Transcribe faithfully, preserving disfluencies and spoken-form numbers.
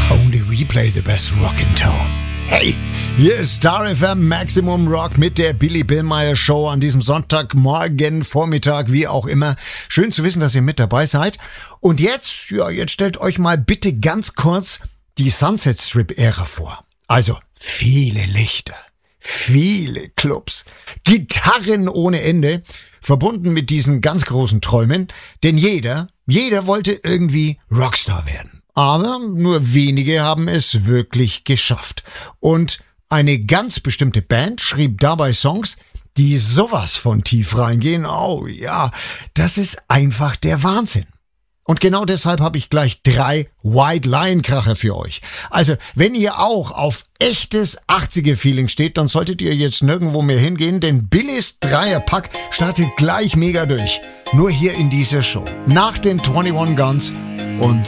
Only we play the best rock in town. Hey, hier ist Star F M Maximum Rock mit der Billy Billmeyer Show an diesem Sonntagmorgen, Vormittag, wie auch immer. Schön zu wissen, dass ihr mit dabei seid. Und jetzt, ja, jetzt stellt euch mal bitte ganz kurz die Sunset Strip Ära vor. Also viele Lichter, viele Clubs, Gitarren ohne Ende, verbunden mit diesen ganz großen Träumen. Denn jeder, jeder wollte irgendwie Rockstar werden. Aber nur wenige haben es wirklich geschafft. Und eine ganz bestimmte Band schrieb dabei Songs, die sowas von tief reingehen. Oh ja, das ist einfach der Wahnsinn. Und genau deshalb habe ich gleich drei White Lion Kracher für euch. Also, wenn ihr auch auf echtes achtziger-Feeling steht, dann solltet ihr jetzt nirgendwo mehr hingehen, denn Billys Dreierpack startet gleich mega durch. Nur hier in dieser Show. Nach den einundzwanzig Guns und